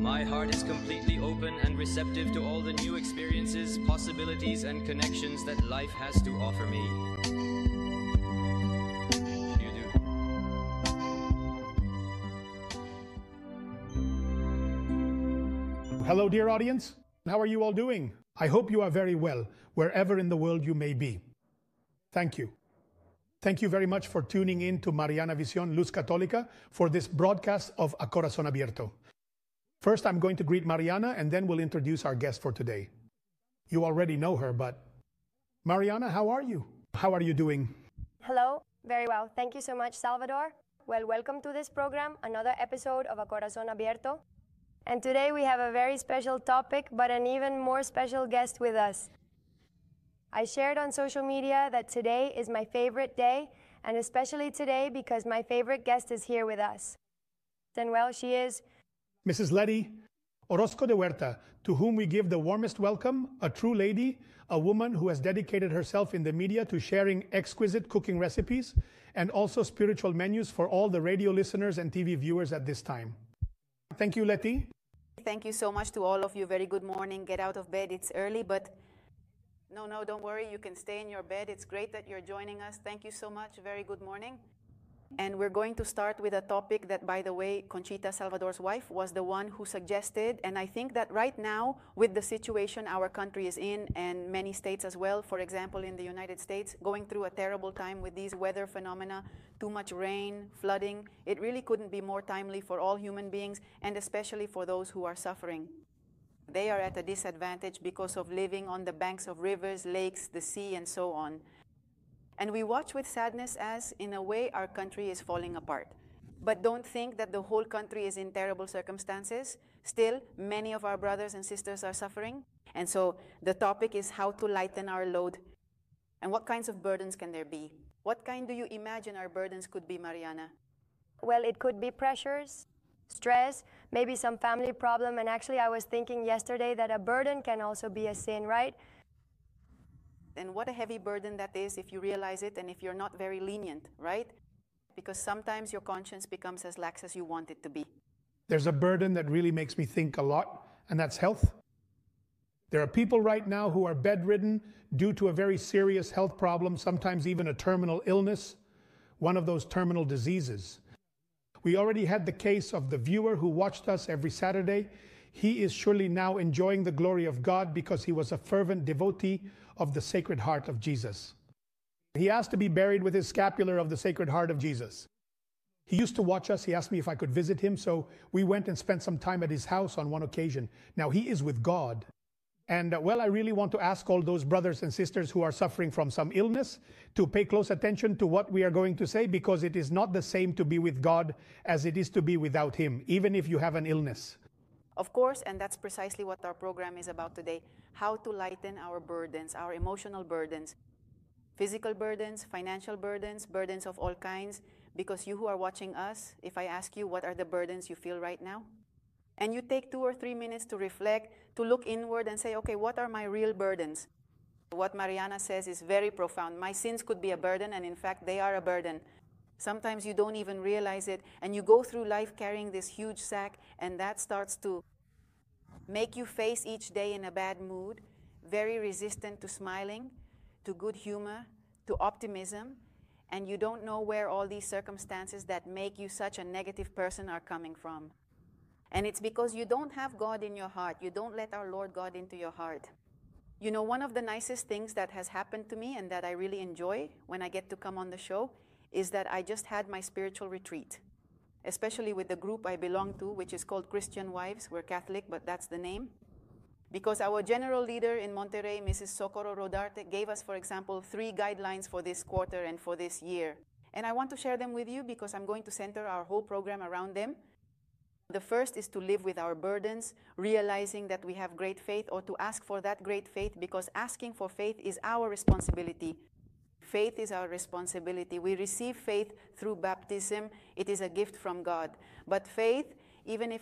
My heart is completely open and receptive to all the new experiences, possibilities, and connections that life has to offer me. You do. Hello, dear audience. How are you all doing? I hope you are very well, wherever in the world you may be. Thank you. Thank you very much for tuning in to Mariana Visión Luz Católica for this broadcast of A Corazón Abierto. First, I'm going to greet Mariana, and then we'll introduce our guest for today. You already know her, but Mariana, how are you? How are you doing? Hello, very well. Thank you so much, Salvador. Well, welcome to this program, another episode of A Corazón Abierto. And today we have a very special topic, but an even more special guest with us. I shared on social media that today is my favorite day, and especially today because my favorite guest is here with us. And well, she is Mrs. Letty Orozco de Huerta, to whom we give the warmest welcome, a true lady, a woman who has dedicated herself in the media to sharing exquisite cooking recipes and also spiritual menus for all the radio listeners and TV viewers at this time. Thank you, Letty. Thank you so much to all of you. Very good morning. Get out of bed. It's early, but no, don't worry. You can stay in your bed. It's great that you're joining us. Thank you so much. Very good morning. And we're going to start with a topic that, by the way, Conchita, Salvador's wife, was the one who suggested. And I think that right now, with the situation our country is in, and many states as well, for example, in the United States, going through a terrible time with these weather phenomena, too much rain, flooding, it really couldn't be more timely for all human beings, and especially for those who are suffering. They are at a disadvantage because of living on the banks of rivers, lakes, the sea, and so on. And we watch with sadness as, in a way, our country is falling apart. But don't think that the whole country is in terrible circumstances. Still, many of our brothers and sisters are suffering. And so the topic is how to lighten our load. And what kinds of burdens can there be? What kind do you imagine our burdens could be, Mariana? well, it could be pressures, stress, maybe some family problem. And actually, I was thinking yesterday that a burden can also be a sin, right? And what a heavy burden that is if you realize it and if you're not very lenient, right? Because sometimes your conscience becomes as lax as you want it to be. There's a burden that really makes me think a lot, and that's health. There are people right now who are bedridden due to a very serious health problem, sometimes even a terminal illness, one of those terminal diseases. We already had the case of the viewer who watched us every Saturday. He is surely now enjoying the glory of God because he was a fervent devotee of the Sacred Heart of Jesus. He asked to be buried with his scapular of the Sacred Heart of Jesus. He used to watch us. He asked me if I could visit him, so we went and spent some time at his house on one occasion. Now, he is with God. And, well, I really want to ask all those brothers and sisters who are suffering from some illness to pay close attention to what we are going to say, because it is not the same to be with God as it is to be without Him, even if you have an illness. Of course, and that's precisely what our program is about today, how to lighten our burdens, our emotional burdens, physical burdens, financial burdens, burdens of all kinds, because you who are watching us, if I ask you what are the burdens you feel right now, and you take 2 or 3 minutes to reflect, to look inward and say, okay, what are my real burdens? What Mariana says is very profound. My sins could be a burden, and in fact, they are a burden. Sometimes you don't even realize it, and you go through life carrying this huge sack, and that starts to make you face each day in a bad mood, very resistant to smiling, to good humor, to optimism, and you don't know where all these circumstances that make you such a negative person are coming from. And it's because you don't have God in your heart. You don't let our Lord God into your heart. You know, one of the nicest things that has happened to me and that I really enjoy when I get to come on the show is that I just had my spiritual retreat, especially with the group I belong to, which is called Christian Wives. We're Catholic, but that's the name. Because our general leader in Monterrey, Mrs. Socorro Rodarte, gave us, for example, 3 guidelines for this quarter and for this year. And I want to share them with you because I'm going to center our whole program around them. The first is to live with our burdens, realizing that we have great faith, or to ask for that great faith, because asking for faith is our responsibility. Faith is our responsibility. We receive faith through baptism. It is a gift from God. But faith, even if